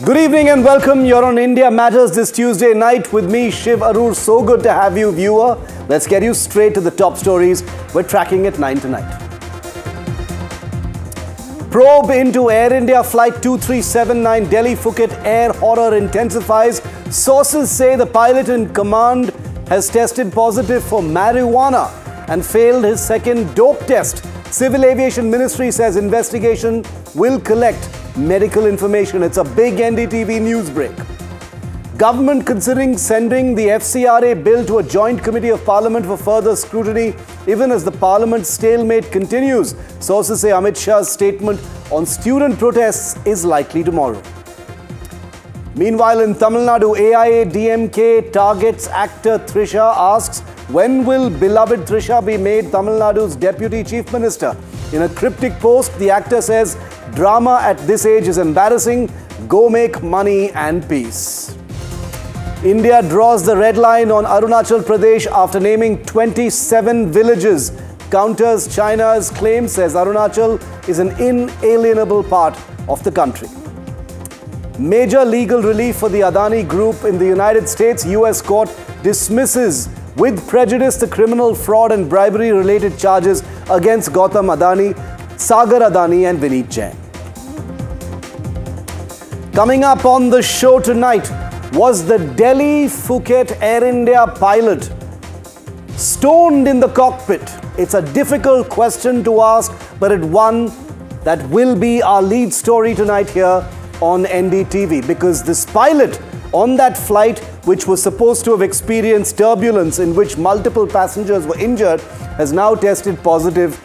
Good evening and welcome. You're on India Matters this Tuesday night with me, Shiv Arur. So good to have you, viewer. Let's get you straight to the top stories we're tracking at 9 tonight. Probe into Air India Flight 2379 Delhi-Phuket air horror intensifies. Sources say the pilot in command has tested positive for marijuana and failed his second dope test. Civil Aviation Ministry says investigation will collect medical information. It's a big NDTV news break. Government considering sending the FCRA bill to a joint committee of parliament for further scrutiny, even as the parliament stalemate continues. Sources say Amit Shah's statement on student protests is likely tomorrow. Meanwhile, in Tamil Nadu, AIADMK targets actor Trisha, asks, when will beloved Trisha be made Tamil Nadu's deputy chief minister? In a cryptic post, the actor says, drama at this age is embarrassing. Go make money and peace. India draws the red line on Arunachal Pradesh after naming 27 villages. Counters China's claim, says Arunachal is an inalienable part of the country. Major legal relief for the Adani Group in the United States. US court dismisses with prejudice the criminal fraud and bribery related charges against Gautam Adani, Sagar Adani and Vineet Jain. Coming up on the show tonight, was the Delhi-Phuket Air India pilot stoned in the cockpit? It's a difficult question to ask, but it's one that will be our lead story tonight here on NDTV, because this pilot on that flight, which was supposed to have experienced turbulence in which multiple passengers were injured, has now tested positive